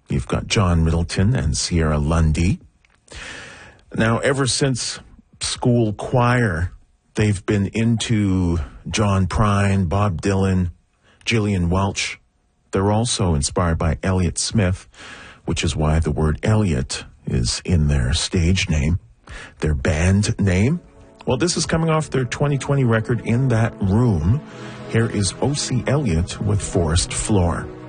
You've got John Middleton and Sierra Lundy. Now, ever since school choir, they've been into John Prine, Bob Dylan, Gillian Welch. They're also inspired by Elliott Smith, which is why the word Elliott is in their stage name, their band name. Well, this is coming off their 2020 record, In That Room. Here is O.C. Elliott with Forest Floor.